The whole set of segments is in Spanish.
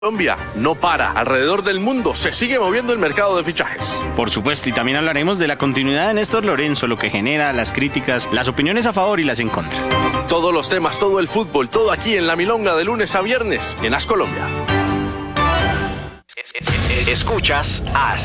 Colombia no para. Alrededor del mundo se sigue moviendo el mercado de fichajes. Por supuesto, y también hablaremos de la continuidad de Néstor Lorenzo, lo que genera las críticas, las opiniones a favor y las en contra. Todos los temas, todo el fútbol, todo aquí en La Milonga de lunes a viernes en AS Colombia. Escuchas AS.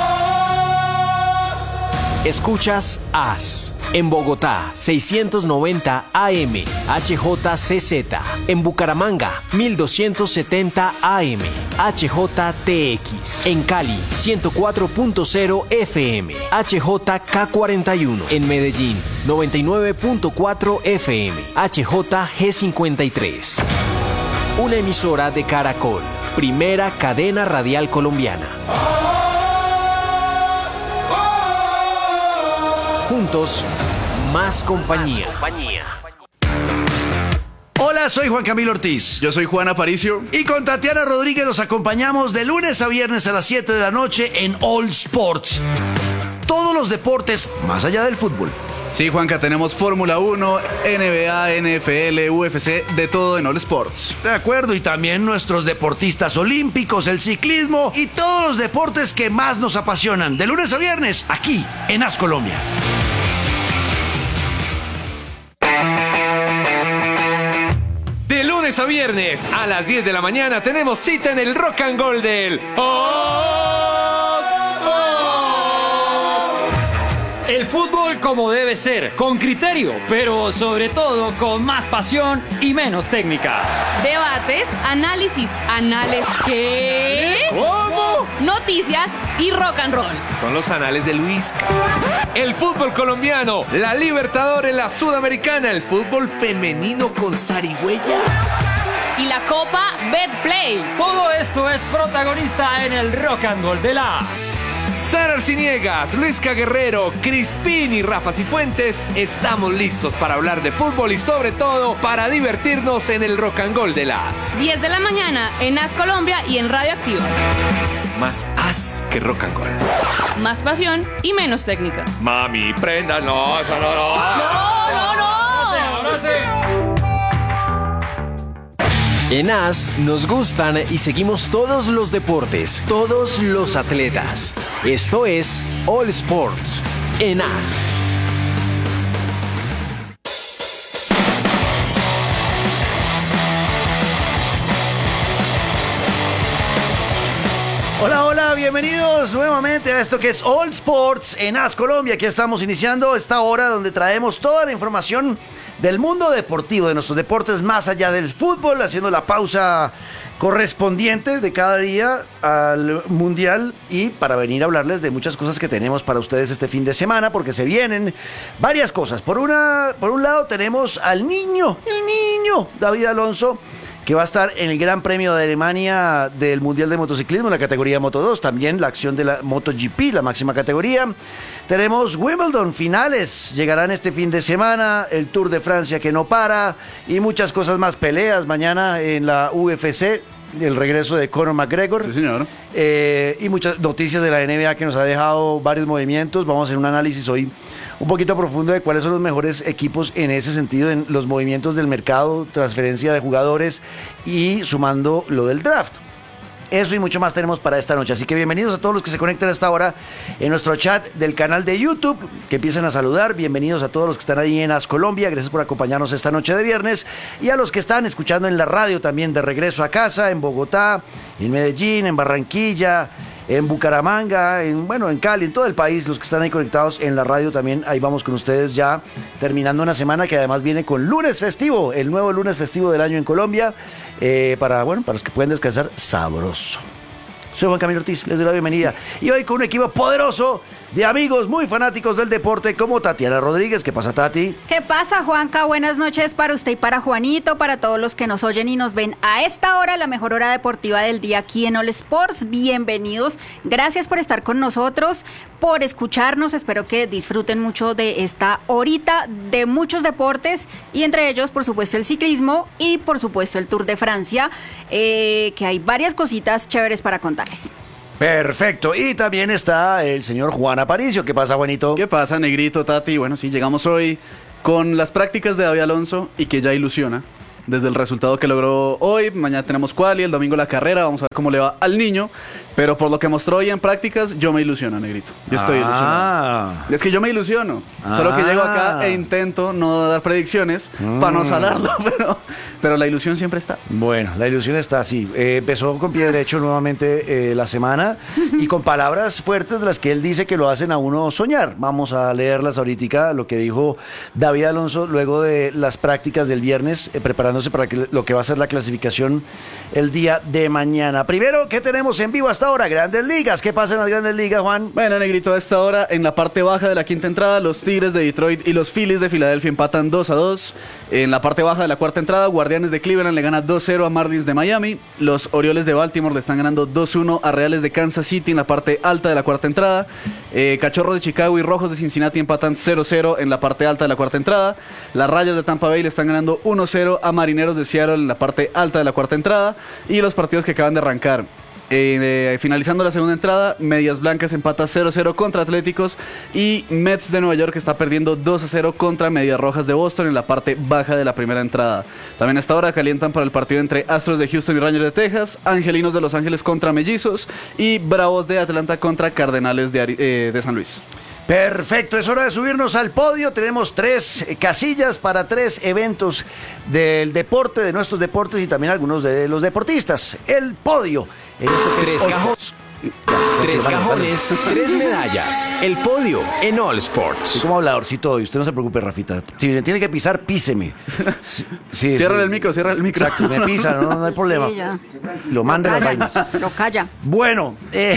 Escuchas AS. En Bogotá, 690 AM, HJCZ. En Bucaramanga, 1270 AM, HJTX. En Cali, 104.0 FM, HJK41. En Medellín, 99.4 FM, HJG53. Una emisora de Caracol, primera cadena radial colombiana. Juntos, más compañía. Hola, soy Juan Camilo Ortiz. Yo soy Juan Aparicio. Y con Tatiana Rodríguez los acompañamos de lunes a viernes a las 7 de la noche en All Sports. Todos los deportes más allá del fútbol. Sí, Juanca, tenemos Fórmula 1, NBA, NFL, UFC, de todo en All Sports. De acuerdo, y también nuestros deportistas olímpicos, el ciclismo y todos los deportes que más nos apasionan. De lunes a viernes, aquí en AS Colombia. De lunes a viernes a las 10 de la mañana tenemos cita en el Rock and Roll del El fútbol como debe ser, con criterio, pero sobre todo con más pasión y menos técnica. Debates, análisis, ¿qué? ¿Cómo? Noticias y rock and roll. Son los anales de Luis. El fútbol colombiano, la Libertadores, la Sudamericana, el fútbol femenino con zarigüeya. Y la Copa Betplay. Todo esto es protagonista en el Rock and Roll de las... Sara Arciniegas, Luisca Guerrero, Crispín y Rafa Cifuentes estamos listos para hablar de fútbol y sobre todo para divertirnos en el Rock and Roll de las 10 de la mañana en AS Colombia y en Radio Activa. Más as que rock and roll. Más pasión y menos técnica. Mami, prenda, no, eso no. No. Ahora sí. En AS nos gustan y seguimos todos los deportes, todos los atletas. Esto es All Sports en AS. Hola, bienvenidos nuevamente a esto que es All Sports en AS Colombia. Aquí estamos iniciando esta hora donde traemos toda la información del mundo deportivo, de nuestros deportes más allá del fútbol, haciendo la pausa correspondiente de cada día al Mundial y para venir a hablarles de muchas cosas que tenemos para ustedes este fin de semana, porque se vienen varias cosas. Por un lado tenemos al el niño David Alonso, que va a estar en el Gran Premio de Alemania del Mundial de Motociclismo en la categoría Moto 2, también la acción de la MotoGP, la máxima categoría. Tenemos Wimbledon, finales, llegarán este fin de semana, el Tour de Francia que no para y muchas cosas más, peleas mañana en la UFC, el regreso de Conor McGregor. Sí, señor. Y muchas noticias de la NBA que nos ha dejado varios movimientos. Vamos a hacer un análisis hoy un poquito profundo de cuáles son los mejores equipos en ese sentido, en los movimientos del mercado, transferencia de jugadores y sumando lo del draft. Eso y mucho más tenemos para esta noche. Así que bienvenidos a todos los que se conectan a esta hora en nuestro chat del canal de YouTube, que empiezan a saludar. Bienvenidos a todos los que están ahí en AS Colombia. Gracias por acompañarnos esta noche de viernes. Y a los que están escuchando en la radio también de regreso a casa, en Bogotá, en Medellín, en Barranquilla, en Bucaramanga, en Cali, en todo el país, los que están ahí conectados en la radio también, ahí vamos con ustedes ya terminando una semana que además viene con lunes festivo, el nuevo lunes festivo del año en Colombia, para los que pueden descansar sabroso. Soy Juan Camilo Ortiz, les doy la bienvenida y hoy con un equipo poderoso de amigos muy fanáticos del deporte como Tatiana Rodríguez. ¿Qué pasa, Tati? ¿Qué pasa, Juanca? Buenas noches para usted y para Juanito, para todos los que nos oyen y nos ven a esta hora, la mejor hora deportiva del día aquí en All Sports. Bienvenidos, gracias por estar con nosotros, por escucharnos. Espero que disfruten mucho de esta horita de muchos deportes y entre ellos, por supuesto, el ciclismo y, por supuesto, el Tour de Francia, que hay varias cositas chéveres para contarles. Perfecto, y también está el señor Juan Aparicio. ¿Qué pasa, Juanito? ¿Qué pasa, negrito, Tati? Bueno, sí, llegamos hoy con las prácticas de David Alonso y que ya ilusiona. desde el resultado que logró hoy. Mañana tenemos quali, el domingo la carrera, vamos a ver cómo le va al niño. Pero por lo que mostró hoy en prácticas, yo me ilusiono, Negrito. Yo estoy ilusionado. Es que yo me ilusiono. Solo que llego acá e intento no dar predicciones para no salarlo, pero la ilusión siempre está. Bueno, la ilusión está así. Empezó con pie derecho nuevamente la semana y con palabras fuertes de las que él dice que lo hacen a uno soñar. Vamos a leerlas ahorita, lo que dijo David Alonso luego de las prácticas del viernes, preparándose para lo que va a ser la clasificación el día de mañana. Primero, ¿qué tenemos en vivo hasta ahora? Grandes Ligas. ¿Qué pasa en las Grandes Ligas, Juan? Bueno, Negrito, a esta hora, en la parte baja de la quinta entrada, los Tigres de Detroit y los Phillies de Filadelfia empatan 2-2. En la parte baja de la cuarta entrada, Guardianes de Cleveland le gana 2-0 a Marlins de Miami. Los Orioles de Baltimore le están ganando 2-1 a Reales de Kansas City en la parte alta de la cuarta entrada. Cachorros de Chicago y Rojos de Cincinnati empatan 0-0 en la parte alta de la cuarta entrada. Las Rayas de Tampa Bay le están ganando 1-0 a Marineros de Seattle en la parte alta de la cuarta entrada. Y los partidos que acaban de arrancar. Finalizando la segunda entrada, Medias Blancas empata 0-0 contra Atléticos y Mets de Nueva York está perdiendo 2-0 contra Medias Rojas de Boston en la parte baja de la primera entrada. También hasta ahora calientan para el partido entre Astros de Houston y Rangers de Texas, Angelinos de Los Ángeles contra Mellizos y Bravos de Atlanta contra Cardenales de San Luis. Perfecto, es hora de subirnos al podio. Tenemos 3 casillas para 3 eventos del deporte, de nuestros deportes y también algunos de los deportistas. El podio. 3 cajones. 3 cajones, 3 medallas. El podio en All Sports. Soy como habladorcito hoy, usted no se preocupe, Rafita. Si me tiene que pisar, píseme. Cierra el micro. Exacto, me pisa, no hay problema. Sí, ya. Lo manda las vainas. Lo calla. Bueno,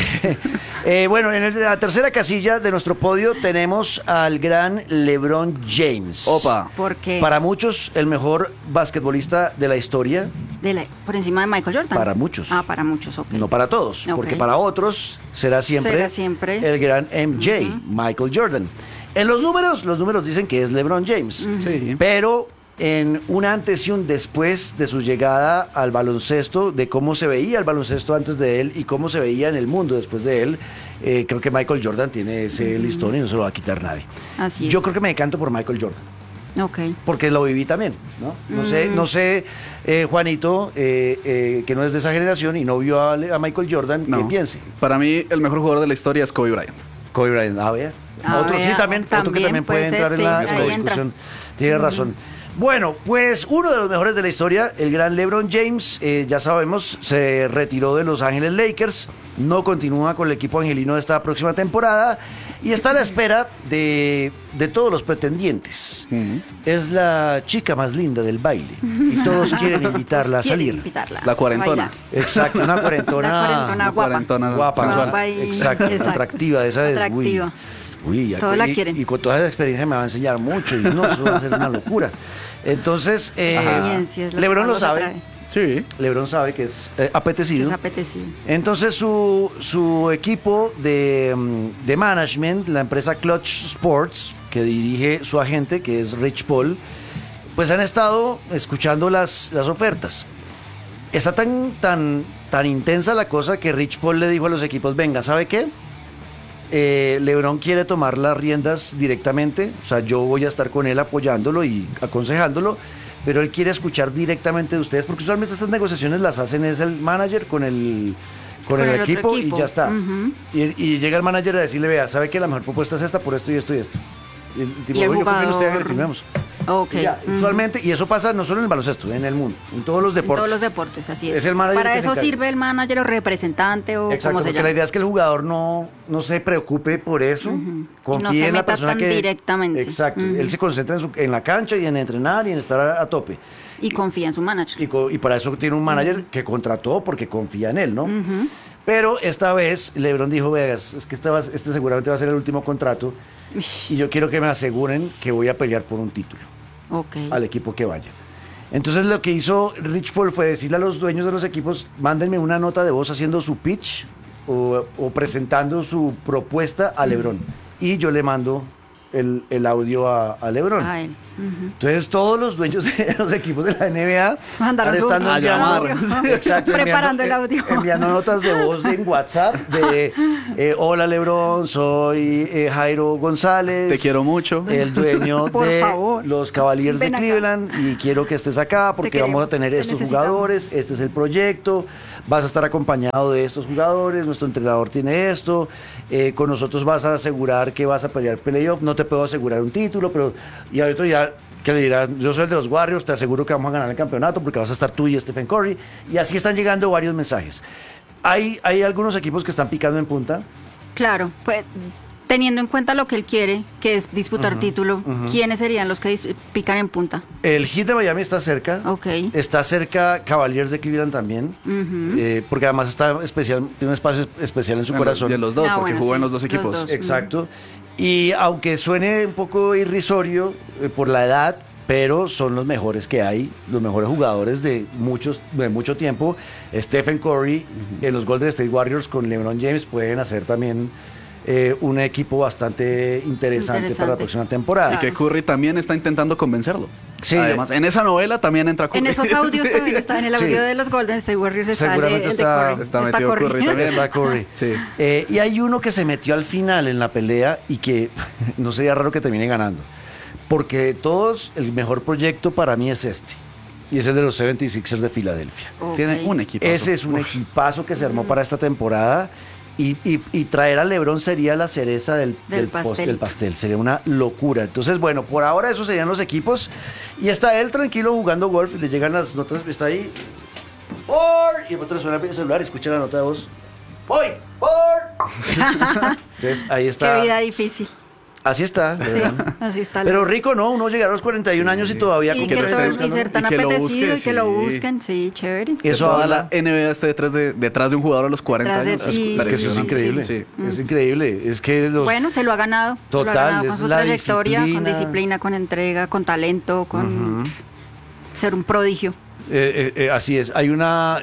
en la tercera casilla de nuestro podio tenemos al gran LeBron James. Opa. ¿Por qué? Para muchos, el mejor basquetbolista de la historia. Por encima de Michael Jordan. Para muchos. Ah, para muchos, ok. No para todos, Ok. porque para otros será siempre el gran MJ, Michael Jordan. En los números dicen que es LeBron James, Sí. pero en un antes y un después de su llegada al baloncesto, de cómo se veía el baloncesto antes de él y cómo se veía en el mundo después de él, creo que Michael Jordan tiene ese listón y no se lo va a quitar nadie. Así es. Yo creo que me decanto por Michael Jordan. Ok. Porque lo viví también, ¿no? No sé, Juanito, que no es de esa generación y no vio a Michael Jordan, No. que piense. Para mí, el mejor jugador de la historia es Kobe Bryant. Kobe Bryant, otro que también puede ser, entrar sí, en la ahí discusión. entra. Tiene razón. Bueno, pues uno de los mejores de la historia, el gran LeBron James, ya sabemos, se retiró de Los Ángeles Lakers, no continúa con el equipo angelino esta próxima temporada y está a la espera de todos los pretendientes. Es la chica más linda del baile y todos quieren invitarla a salir. La cuarentona. Exacto, una cuarentona. La cuarentona guapa. Cuarentona Guapa, sensual. Guapa y- exacto, atractiva, esa es Atractiva. Uy, Todos la quieren. y con toda esa experiencia me va a enseñar mucho y no, eso va a ser una locura. Entonces, Experiencia es lo que LeBron lo más los sabe. atrae. Sí. LeBron sabe que es apetecido. Es apetecible. Entonces su equipo de management, la empresa Clutch Sports, que dirige su agente, que es Rich Paul, pues han estado escuchando las ofertas. Está tan intensa la cosa que Rich Paul le dijo a los equipos, venga, ¿sabe qué? LeBron quiere tomar las riendas directamente, o sea, yo voy a estar con él apoyándolo y aconsejándolo, pero él quiere escuchar directamente de ustedes, porque usualmente estas negociaciones las hacen es el manager con el otro equipo y equipo. ya está. Ujú. Y llega el manager a decirle, vea, ¿sabe que la mejor propuesta es esta por esto y esto y esto? Y el tipo, Y el "Oye, yo confío en usted, jugador- que le firmemos". Ok. Y ya, Ujú. usualmente, y eso pasa no solo en el baloncesto, en el mundo, en todos los En deportes. todos los deportes, así es. Es el manager Para que se eso encarga. sirve el manager o representante o Exacto, como se porque llama. la idea es que el jugador no se preocupe por eso, Y confíe no se en la meta persona tan que... directamente. Exacto, Ujú. él se concentra en la cancha y en entrenar y en estar a tope. Y confía en su manager. Y para eso tiene un manager que contrató porque confía en él, ¿no? Pero esta vez LeBron dijo, veas, es que este seguramente va a ser el último contrato y yo quiero que me aseguren que voy a pelear por un título Ok. al equipo que vaya. Entonces lo que hizo Rich Paul fue decirle a los dueños de los equipos, mándenme una nota de voz haciendo su pitch o presentando su propuesta a LeBron. Y yo le mando el audio a LeBron. A él. Entonces todos los dueños de los equipos de la NBA Mandaron su están audio. exacto, Preparando el audio. enviando notas de voz en WhatsApp de hola LeBron, soy Jairo González. Te quiero mucho. El dueño Por de favor. los Cavaliers de Ven acá. Cleveland y quiero que estés acá porque queremos, vamos a tener te estos necesitamos. jugadores, este es el proyecto, vas a estar acompañado de estos jugadores, nuestro entrenador tiene esto, con nosotros vas a asegurar que vas a pelear playoff, no te puedo asegurar un título, pero y hay otro ya que le dirá, yo soy el de los Warriors, te aseguro que vamos a ganar el campeonato porque vas a estar tú y Stephen Curry, y así están llegando varios mensajes. Hay algunos equipos que están picando en punta. Claro, pues teniendo en cuenta lo que él quiere, que es disputar título, ¿quiénes serían los que pican en punta? El Heat de Miami está cerca. Ok. Está cerca Cavaliers de Cleveland también. Porque además está especial, tiene un espacio especial en su corazón. De los dos, Ah, porque bueno, jugó en sí, los dos los equipos. dos. Exacto. Y aunque suene un poco irrisorio por la edad, pero son los mejores que hay, los mejores jugadores de mucho tiempo. Stephen Curry en los Golden State Warriors con LeBron James pueden hacer también un equipo bastante interesante para la próxima temporada. Y que Curry también está intentando convencerlo. Sí. Además, en esa novela también entra Curry. En esos audios también está, en el audio Sí. de los Golden State Warriors está Seguramente el de está- Curry. está metido Curry también. Está Curry. Sí. Y hay uno que se metió al final en la pelea y que no sería raro que termine ganando. Porque de todos, el mejor proyecto para mí es este. Y es el de los 76ers de Filadelfia. Ok. Tiene un equipo. Ese es un equipazo que se armó para esta temporada. Y traer a LeBron sería la cereza del pastel. Sería una locura. Entonces, bueno, por ahora esos serían los equipos. Y está él tranquilo jugando golf y le llegan las notas. Está ahí. Y el otro suena el celular y escucha la nota de voz. ¡Voy! Entonces, ahí está. Qué vida difícil. Así está. Sí, LeBron. así está. Pero rico, ¿no? Uno llegar a los 41 años y todavía y con que lo todo, esté y buscando, ser tan y que lo apetecido busque, y que lo sí. busquen, sí, chévere. Que Eso toda habla- la NBA esté detrás de un jugador a los 40 Detrás de años. ti. Es que eso es Sí, increíble. sí. Es increíble. Es que los. Bueno, se lo ha ganado. Se lo ha Total, ganado con es su la trayectoria, con disciplina. disciplina, con entrega, con talento, con ser un prodigio. Así es. Hay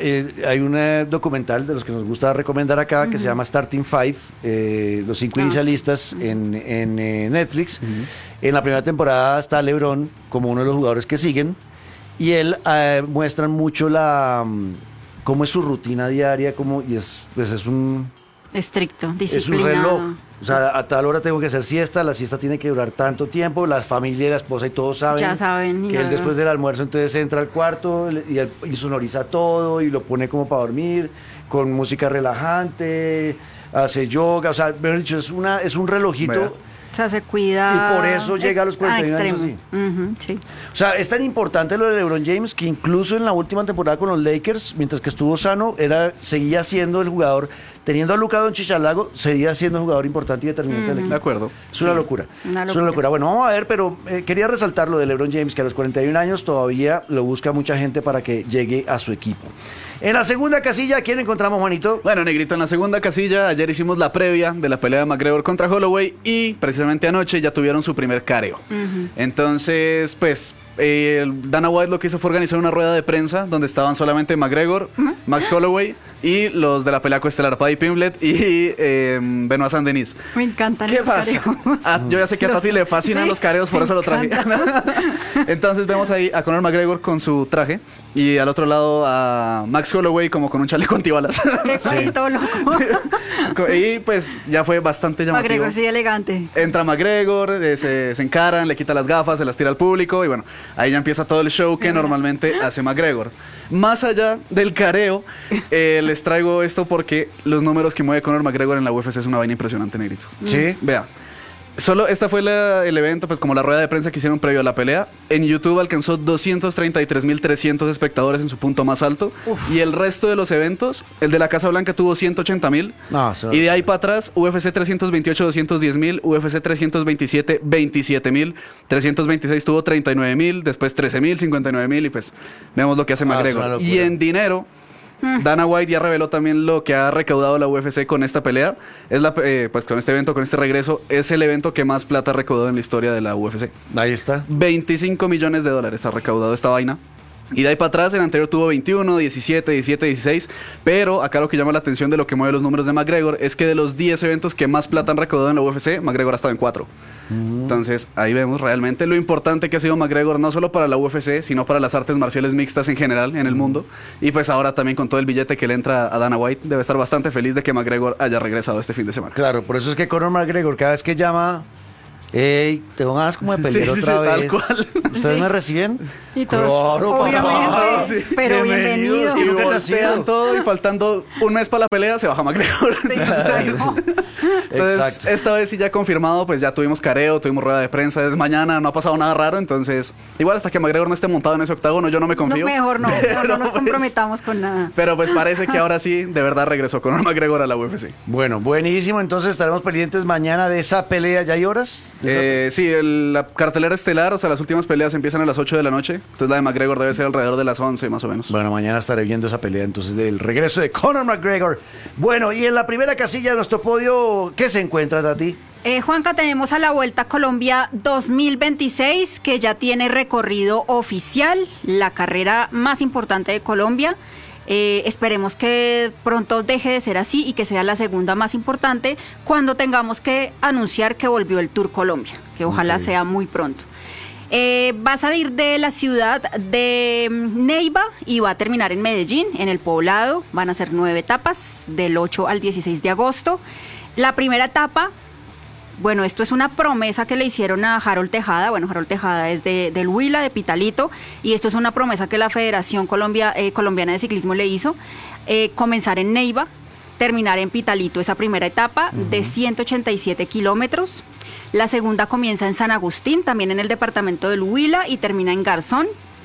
un documental de los que nos gusta recomendar acá que se llama Starting Five, los 5 inicialistas en Netflix. En la primera temporada está LeBron como uno de los jugadores que siguen y él muestran mucho cómo es su rutina diaria, es un Estricto, es un disciplinado. reloj. O sea, a tal hora tengo que hacer siesta, la siesta tiene que durar tanto tiempo, la familia, la esposa y todos saben, Ya saben, y que él nada. después del almuerzo entonces entra al cuarto y sonoriza todo y lo pone como para dormir, con música relajante, hace yoga, o sea, mejor dicho, es un relojito. Vea. O sea, se cuida. Y por eso llega a los 41 años extremo. Sí. O sea, es tan importante lo de LeBron James que incluso en la última temporada con los Lakers, mientras que estuvo sano, seguía siendo el jugador, teniendo a Luka Doncic al lado, seguía siendo el jugador importante y determinante del equipo. De acuerdo. Es una locura. Una Es una locura. Bueno, vamos a ver, pero quería resaltar lo de LeBron James, que a los 41 años todavía lo busca mucha gente para que llegue a su equipo. En la segunda casilla, ¿quién encontramos, Juanito? Bueno, Negrito, en la segunda casilla, ayer hicimos la previa de la pelea de McGregor contra Holloway y precisamente anoche ya tuvieron su primer careo. Entonces, pues, Dana White lo que hizo fue organizar una rueda de prensa donde estaban solamente McGregor, Max Holloway y los de la pelea coestelar, Paddy Pimblett y Benoit Saint-Denis. Me encantan ¿Qué los pasa? careos. Yo ya sé que a Tati le fascinan Sí, los careos, por me eso lo traje. Entonces vemos ahí a Conor McGregor con su traje y al otro lado a Max Holloway como con un chaleco antibalas. Qué cuadrito loco. Y pues ya fue bastante llamativo. McGregor sí elegante. Entra McGregor, se encaran, le quita las gafas, se las tira al público y bueno, ahí ya empieza todo el show que normalmente hace McGregor. Más allá del careo, les traigo esto porque los números que mueve Conor McGregor en la UFC es una vaina impresionante, Negrito. Sí. Vea. Solo esta fue el evento, pues como la rueda de prensa que hicieron previo a la pelea. En YouTube alcanzó 233.300 espectadores en su punto más alto. Y el resto de los eventos, el de la Casa Blanca tuvo 180.000. No, eso- Y de ahí para atrás, UFC 328, 210.000. UFC 327, 27.000. 326 tuvo 39.000. Después 13.000, 59.000. Y pues vemos lo que hace es una McGregor. locura. Y en dinero... Dana White ya reveló también lo que ha recaudado la UFC con esta pelea. Es pues con este evento, con este regreso, es el evento que más plata ha recaudado en la historia de la UFC. Ahí está. 25 millones de dólares ha recaudado esta vaina. Y de ahí para atrás, el anterior tuvo 21, 17, 17, 16. Pero acá lo que llama la atención de lo que mueve los números de McGregor es que de los 10 eventos que más plata han recaudado en la UFC, McGregor ha estado en 4. Entonces, ahí vemos realmente lo importante que ha sido McGregor, no solo para la UFC, sino para las artes marciales mixtas en general en el mundo. Y pues ahora también con todo el billete que le entra a Dana White, debe estar bastante feliz de que McGregor haya regresado este fin de semana. Claro, por eso es que Conor McGregor, cada vez que llama, hey, tengo ganas como de pelear otra vez. Tal cual. ¿Ustedes me reciben? Y todos, Claro, obviamente, papá. pero bienvenidos. Y nunca te Voltean todo y faltando un mes para la pelea se baja McGregor. Entonces, Exacto. esta vez sí ya confirmado, pues ya tuvimos careo, tuvimos rueda de prensa, es mañana, no ha pasado nada raro, entonces igual hasta que McGregor no esté montado en ese octágono, yo no me confío. No, mejor no, no nos pues, comprometamos con nada. Pero pues parece que ahora sí, de verdad regresó Conor McGregor a la UFC. Bueno, buenísimo. Entonces estaremos pendientes mañana de esa pelea. ¿Ya hay horas? Sí, la cartelera estelar, o sea, las últimas peleas empiezan a las 8 de la noche, entonces la de McGregor debe ser alrededor de las 11 más o menos. Bueno, mañana estaré viendo esa pelea entonces del regreso de Conor McGregor. Bueno, y en la primera casilla de nuestro podio, ¿qué se encuentra, Tati? Juanca, tenemos a la Vuelta a Colombia 2026, que ya tiene recorrido oficial, la carrera más importante de Colombia. Esperemos que pronto deje de ser así y que sea la segunda más importante cuando tengamos que anunciar que volvió el Tour Colombia, que ojalá sea muy pronto. Va a salir de la ciudad de Neiva y va a terminar en Medellín, en el Poblado. Van a ser 9 etapas, del 8 al 16 de agosto. La primera etapa, bueno, esto es una promesa que le hicieron a Harold Tejada. Bueno, Harold Tejada es del Huila, de Pitalito, y esto es una promesa que la Federación Colombiana de Ciclismo le hizo, comenzar en Neiva, terminar en Pitalito, esa primera etapa de 187 kilómetros. La segunda comienza en San Agustín, también en el departamento del Huila, y termina en Garzón,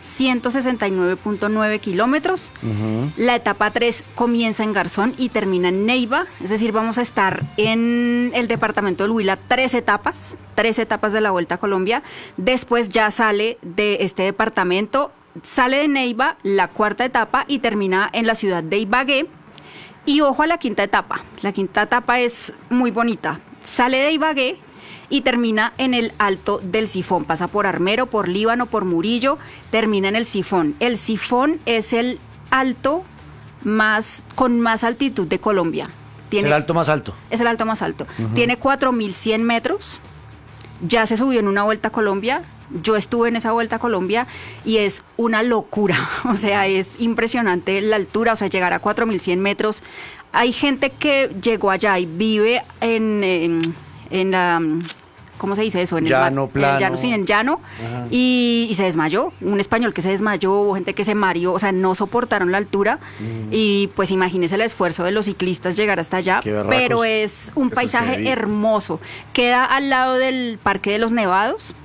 169.9 kilómetros. La etapa 3 comienza en Garzón y termina en Neiva, es decir, vamos a estar en el departamento del Huila 3 etapas de la Vuelta a Colombia. Después ya sale de este departamento, sale de Neiva la cuarta etapa y termina en la ciudad de Ibagué. Y ojo a la quinta etapa. La quinta etapa es muy bonita. Sale de Ibagué y termina en el Alto del Sifón. Pasa por Armero, por Líbano, por Murillo, termina en el Sifón. El Sifón es el alto con más altitud de Colombia. Es el alto más alto. Es el alto más alto. Tiene 4.100 metros. Ya se subió en una Vuelta a Colombia. Yo estuve en esa Vuelta a Colombia y es una locura. O sea, es impresionante la altura, o sea, llegar a 4.100 metros. Hay gente que llegó allá y vive en la... ¿Cómo se dice eso? En llano, plano. En llano. Y se desmayó. Un español que se desmayó, hubo gente que se mareó, o sea, no soportaron la altura. Y pues imagínese el esfuerzo de los ciclistas llegar hasta allá. Pero es un paisaje hermoso. Queda al lado del Parque de los Nevados.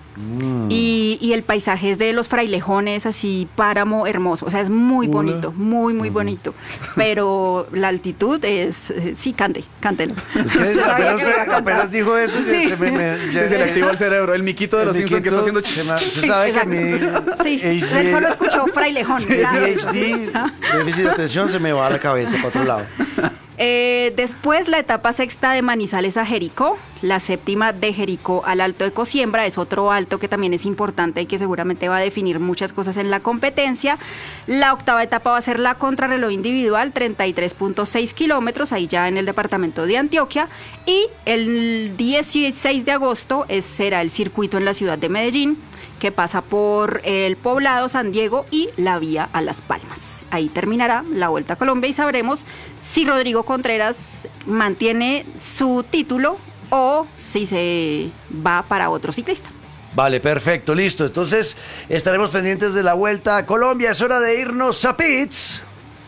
Y el paisaje es de los frailejones, así, páramo hermoso, o sea, es muy bonito, muy bonito, pero la altitud es, sí, cántelo. Es que apenas dijo eso, sí. Se le activó el cerebro, el miquito de los Simpsons que está haciendo se sabe que mi sí, él solo escuchó frailejón. ADHD, déficit de atención, se me va a la cabeza para otro lado. Después la etapa sexta de Manizales a Jericó, la séptima de Jericó al Alto de Cosiembra, es otro alto que también es importante y que seguramente va a definir muchas cosas en la competencia. La octava etapa va a ser la contrarreloj individual, 33.6 kilómetros, ahí ya en el departamento de Antioquia, y el 16 de agosto será el circuito en la ciudad de Medellín, que pasa por el Poblado, San Diego y la vía a Las Palmas. Ahí terminará la Vuelta a Colombia y sabremos si Rodrigo Contreras mantiene su título o si se va para otro ciclista. Vale, perfecto, listo. Entonces estaremos pendientes de la Vuelta a Colombia. Es hora de irnos a Pits.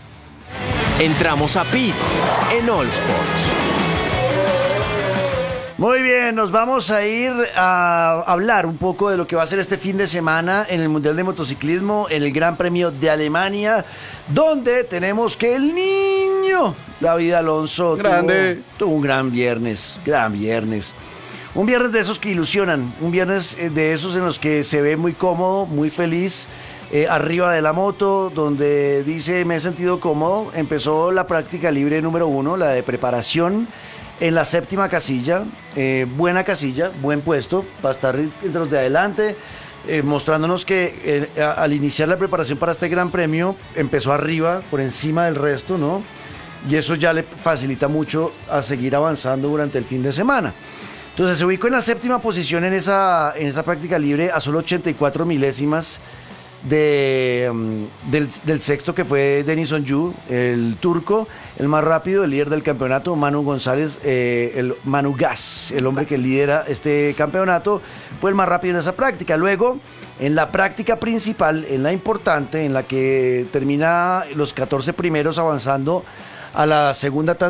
Entramos a Pits en All Sports. Muy bien, nos vamos a ir a hablar un poco de lo que va a ser este fin de semana en el Mundial de Motociclismo, en el Gran Premio de Alemania, donde tenemos que el niño David Alonso tuvo un gran viernes. Un viernes de esos que ilusionan, un viernes de esos en los que se ve muy cómodo, muy feliz, arriba de la moto, donde dice, me he sentido cómodo. Empezó la práctica libre número 1, la de preparación, en la séptima casilla, buena casilla, buen puesto, para estar entre los de adelante. mostrándonos que al iniciar la preparación para este Gran Premio empezó arriba, por encima del resto, ¿no? Y eso ya le facilita mucho a seguir avanzando durante el fin de semana. Entonces se ubicó en la 7ª posición en esa práctica libre, a solo 84 milésimas del sexto, que fue Denison Yu, el turco, el más rápido, el líder del campeonato. Manu González, el Manu Gas, el hombre que lidera este campeonato, fue el más rápido en esa práctica. Luego, en la práctica principal, en la importante, en la que termina los 14 primeros avanzando a la segunda